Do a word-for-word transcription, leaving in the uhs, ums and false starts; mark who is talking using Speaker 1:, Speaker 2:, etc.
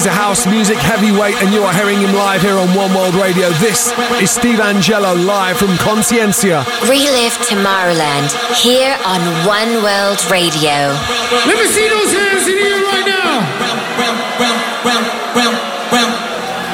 Speaker 1: He's a house music heavyweight, and you are hearing him live here on One World Radio. This is Steve Angello live from Conciencia.
Speaker 2: Relive Tomorrowland here on One World Radio.
Speaker 3: Let me see those hands in here right now.